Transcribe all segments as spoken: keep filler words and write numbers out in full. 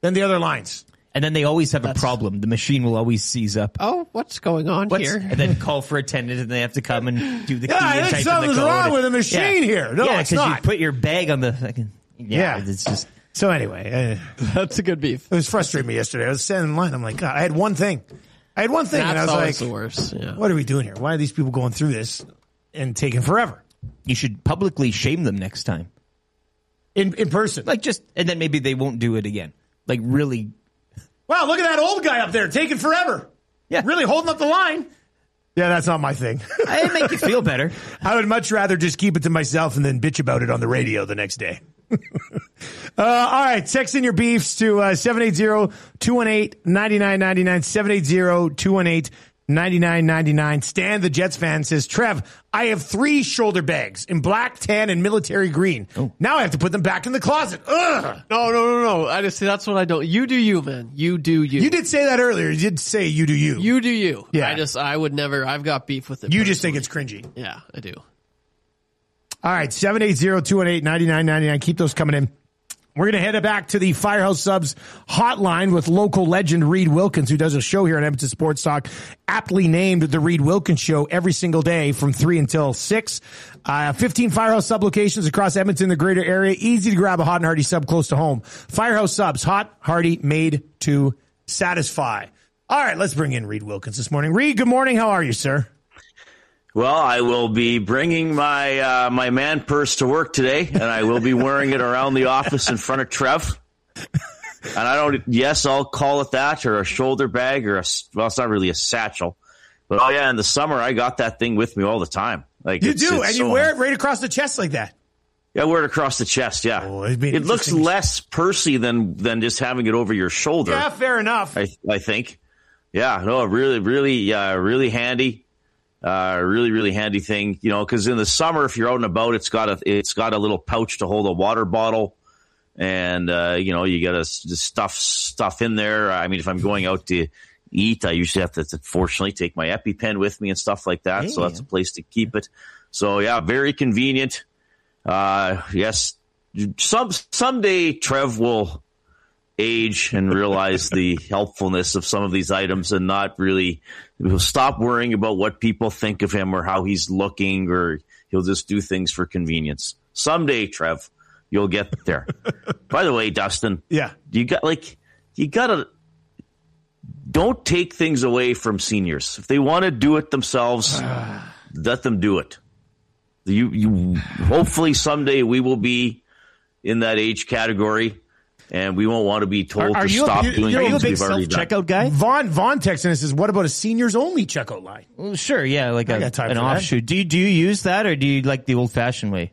than the other lines. And then they always have That's- a problem. The machine will always seize up. Oh, what's going on What's, here? and then call for attendant, and they have to come and do the Yeah, key I and think type in something's the code. wrong with the machine here. No, yeah, it's because you not. put your bag on the fucking. Yeah, Yeah. it's just. So anyway, uh, That's a good beef. it was frustrating me yesterday. I was standing in line. I'm like, God, I had one thing. I had one thing, That's and I was always like, the worst. Yeah. what are we doing here? Why are these people going through this and taking forever? You should publicly shame them next time. In in person. Like just, and then maybe they won't do it again. Like really. Wow, look at that old guy up there taking forever. Yeah. Really holding up the line. Yeah, that's not my thing. It'd make you feel better. I would much rather just keep it to myself and then bitch about it on the radio the next day. uh, all right, text in your beefs to uh, seven eight zero, two one eight, nine nine nine nine, seven eight zero, two one eight, nine nine nine nine. Stan, the Jets fan, says, Trev, I have three shoulder bags in black, tan, and military green. Oh. Now I have to put them back in the closet. Ugh. No, no, no, no. I just that's what I don't. You do you, man. You do you. You did say that earlier. You did say you do you. You do you. Yeah. I just I would never. I've got beef with it. You just think personally. it's cringy. Yeah, I do. All right, seven eight zero, two one eight, nine nine nine nine. Keep those coming in. We're going to head back to the Firehouse Subs hotline with local legend Reed Wilkins, who does a show here on Edmonton Sports Talk, aptly named the Reed Wilkins Show, every single day from three until six. Uh, fifteen Firehouse Sub locations across Edmonton, the greater area. Easy to grab a hot and hearty sub close to home. Firehouse Subs, hot, hearty, made to satisfy. All right, let's bring in Reed Wilkins this morning. Reed, good morning. How are you, sir? Well, I will be bringing my uh, my man purse to work today, and I will be wearing it around the office in front of Trev. And I don't, yes, I'll call it that, or a shoulder bag, or a, well, it's not really a satchel. But oh yeah, in the summer, I got that thing with me all the time. Like You it's, do, it's and you so- wear it right across the chest like that. Yeah, I wear it across the chest. Yeah, Oh, it'd be it looks interesting. less pursy than than just having it over your shoulder. Yeah, fair enough. I I think. Yeah, no, really, really, uh, really handy. Uh, really, really handy thing, you know, because in the summer, if you're out and about, it's got a it's got a little pouch to hold a water bottle, and uh, you know, you got to stuff stuff in there. I mean, if I'm going out to eat, I usually have to, to fortunately take my EpiPen with me and stuff like that. Hey. So that's a place to keep it. So yeah, very convenient. Uh, yes, some someday Trev will age and realize the helpfulness of some of these items and not really he'll stop worrying about what people think of him or how he's looking, or he'll just do things for convenience. Someday, Trev, you'll get there. By the way, Dustin, Yeah. you got like you gotta don't take things away from seniors. If they want to do it themselves, let them do it. You you hopefully someday we will be in that age category. And we won't want to be told Are- are to you a- stop you- doing you're a Are you a things big we've already done. self-checkout guy? Vaughn Vaughn texting us says, "What about a seniors only checkout line?" Well, sure, yeah, like I a, got time an for that. offshoot. Do you, do you use that, or do you like the old-fashioned way?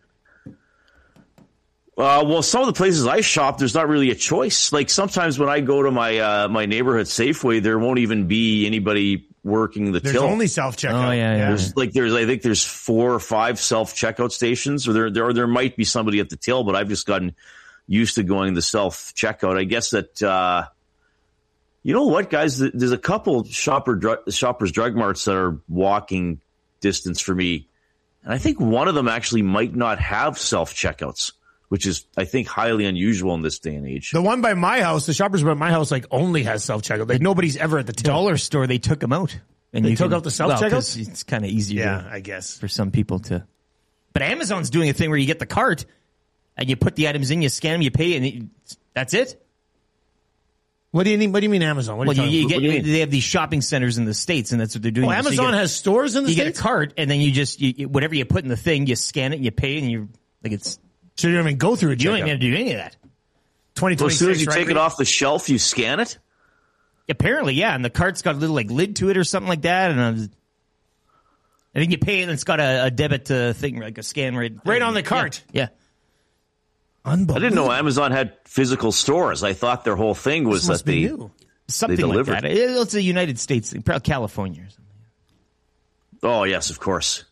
Uh, well, some of the places I shop, there's not really a choice. Like sometimes when I go to my uh, my neighborhood Safeway, there won't even be anybody working the There's till. only self checkout. Oh, yeah, yeah. There's like there's I think there's four or five self checkout stations, or there there or there might be somebody at the till, but I've just gotten used to going the self checkout. I guess that uh, you know what, guys, there's a couple shopper dr- shoppers drug marts that are walking distance for me, and I think one of them actually might not have self checkouts, which is I think highly unusual in this day and age. The one by my house, the shoppers by my house, like only has self checkout. Like nobody's ever at the till. Dollar store, they took them out. And They you took can- out the self-checkouts? well, 'cause it's kind of easier Yeah, I guess. for some people to. But Amazon's doing a thing where you get the cart and you put the items in, you scan them, you pay, and it, that's it. What do you mean? What do you mean Amazon? What are Well, you you, talking you about? get What do you mean? they have these shopping centers in the States, and that's what they're doing. Oh, So you Amazon get- has stores in the You States? get a cart, and then you just you, you- whatever you put in the thing, you scan it, and you pay, and you like it's So you don't even go through a you don't even checkout. have to do any of that. twenty Well, as twenty-six, soon as you right? take it off the shelf, you scan it. Apparently, yeah, and the cart's got a little like lid to it or something like that, and. Uh, and then you pay it, and it's got a, a debit uh, thing, like a scan right Right on the cart. Yeah. I Unbelievable. didn't know Amazon had physical stores. I thought their whole thing was This must that be they. new. Something They like delivered. that. It- It's a United States thing, probably California or something. Oh yes, of course.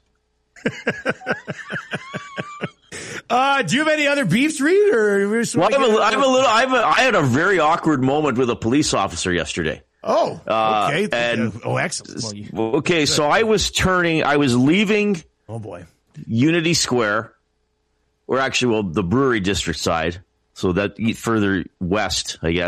Uh, do you have any other beefs, Reed? Or we're just Well, I'm a, I'm a little. I'm a, I had a very awkward moment with a police officer yesterday. Oh, Uh, okay. and- oh, excellent. Well, you- Okay, so I was turning. I was leaving oh boy. Unity Square, or actually, well, the Brewery District side. So that further west, I guess.